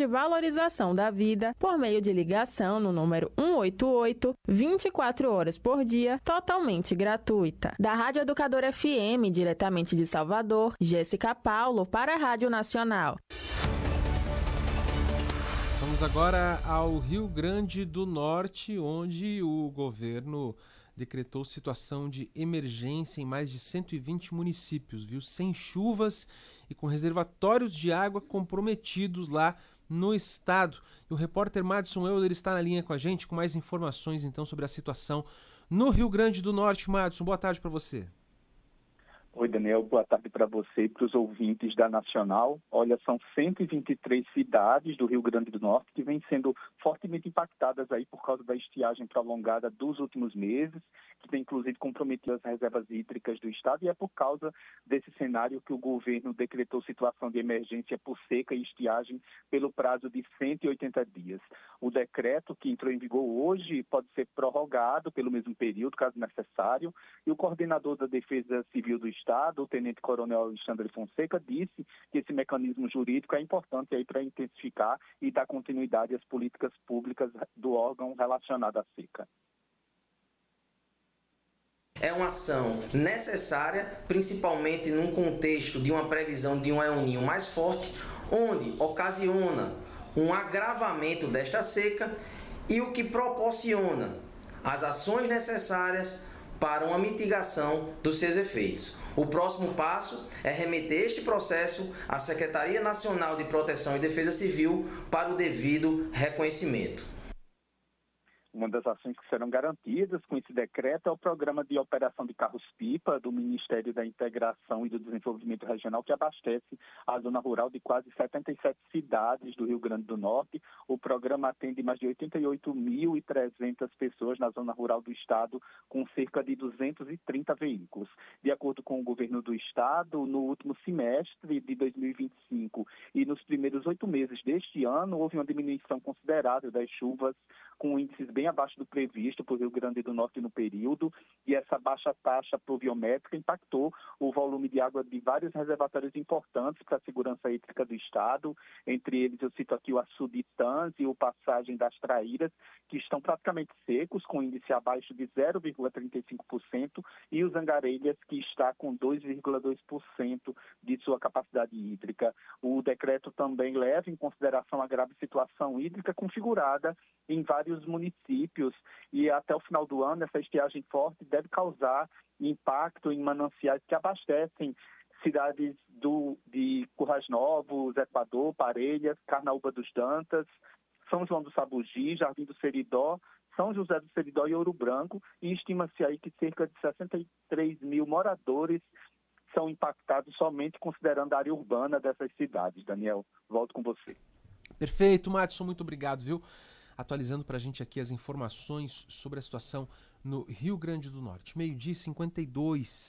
de valorização da vida por meio de ligação no número 188, 24 horas por dia, totalmente gratuita. Da Rádio Educadora FM, diretamente de Salvador, Jéssica Paulo para a Rádio Nacional. Vamos agora ao Rio Grande do Norte, onde o governo decretou situação de emergência em mais de 120 municípios, viu? Sem chuvas e com reservatórios de água comprometidos lá no estado. E o repórter Madison Euler está na linha com a gente com mais informações então sobre a situação no Rio Grande do Norte. Madison, boa tarde para você. Oi, Daniel, boa tarde para você e para os ouvintes da Nacional. Olha, são 123 cidades do Rio Grande do Norte que vêm sendo fortemente impactadas aí por causa da estiagem prolongada dos últimos meses, que tem inclusive comprometido as reservas hídricas do estado, e é por causa desse cenário que o governo decretou situação de emergência por seca e estiagem pelo prazo de 180 dias. O decreto, que entrou em vigor hoje, pode ser prorrogado pelo mesmo período, caso necessário, e o coordenador da Defesa Civil do Estado, o tenente-coronel Alexandre Fonseca, disse que esse mecanismo jurídico é importante aí para intensificar e dar continuidade às políticas públicas do órgão relacionado à seca. É uma ação necessária, principalmente num contexto de uma previsão de um El Niño mais forte, onde ocasiona um agravamento desta seca e o que proporciona as ações necessárias para uma mitigação dos seus efeitos. O próximo passo é remeter este processo à Secretaria Nacional de Proteção e Defesa Civil para o devido reconhecimento. Uma das ações que serão garantidas com esse decreto é o programa de operação de carros-pipa do Ministério da Integração e do Desenvolvimento Regional, que abastece a zona rural de quase 77 cidades do Rio Grande do Norte. O programa atende mais de 88.300 pessoas na zona rural do estado, com cerca de 230 veículos. De acordo com o governo do estado, no último semestre de 2025 e nos primeiros 8 meses deste ano, houve uma diminuição considerável das chuvas, com índices bem abaixo do previsto para o Rio Grande do Norte no período, e essa baixa taxa pluviométrica impactou o volume de água de vários reservatórios importantes para a segurança hídrica do estado. Entre eles eu cito aqui o açude Itãs e o Passagem das Traíras, que estão praticamente secos, com índice abaixo de 0,35%, e os Angarelhas, que está com 2,2% de sua capacidade hídrica. O decreto também leva em consideração a grave situação hídrica configurada em vários municípios, e até o final do ano essa estiagem forte deve causar impacto em mananciais que abastecem cidades de Currais Novos, Equador, Parelhas, Carnaúba dos Dantas, São João do Sabugi, Jardim do Seridó, São José do Seridó e Ouro Branco, e estima-se aí que cerca de 63 mil moradores são impactados somente considerando a área urbana dessas cidades. Daniel, volto com você. Perfeito, Madison, muito obrigado, viu? Atualizando para a gente aqui as informações sobre a situação no Rio Grande do Norte. 12h52.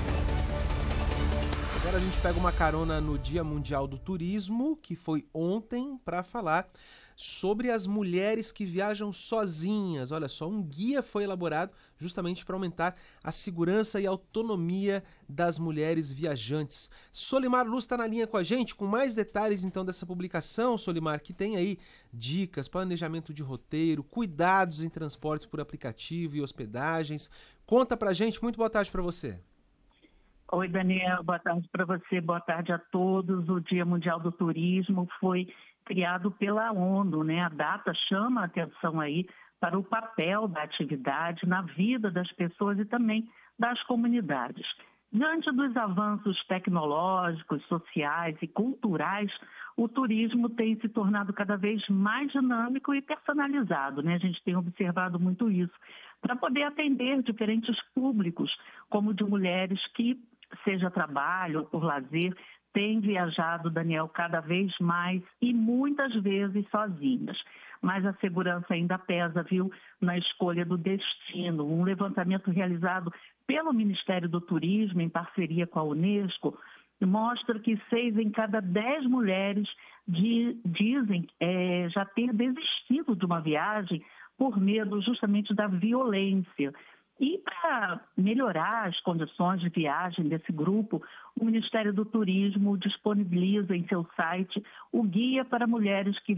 Agora a gente pega uma carona no Dia Mundial do Turismo, que foi ontem, para falar sobre as mulheres que viajam sozinhas. Olha só, um guia foi elaborado justamente para aumentar a segurança e autonomia das mulheres viajantes. Solimar Luz está na linha com a gente, com mais detalhes então dessa publicação, Solimar, que tem aí dicas, planejamento de roteiro, cuidados em transportes por aplicativo e hospedagens. Conta pra gente, muito boa tarde para você. Oi, Daniel, boa tarde para você, boa tarde a todos. O Dia Mundial do Turismo foi criado pela ONU, né? A data chama a atenção aí para o papel da atividade na vida das pessoas e também das comunidades. Diante dos avanços tecnológicos, sociais e culturais, o turismo tem se tornado cada vez mais dinâmico e personalizado, né? A gente tem observado muito isso, para poder atender diferentes públicos, como de mulheres que, seja trabalho ou por lazer, têm viajado, Daniel, cada vez mais e muitas vezes sozinhas. Mas a segurança ainda pesa, viu, na escolha do destino. Um levantamento realizado pelo Ministério do Turismo, em parceria com a Unesco, mostra que 6 em cada 10 mulheres dizem já ter desistido de uma viagem por medo justamente da violência. E para melhorar as condições de viagem desse grupo, o Ministério do Turismo disponibiliza em seu site o Guia para Mulheres que